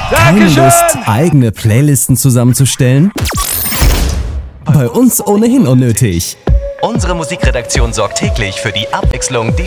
Keine Dankeschön. Lust, eigene Playlisten zusammenzustellen? Bei uns ohnehin unnötig. Unsere Musikredaktion sorgt täglich für die Abwechslung, die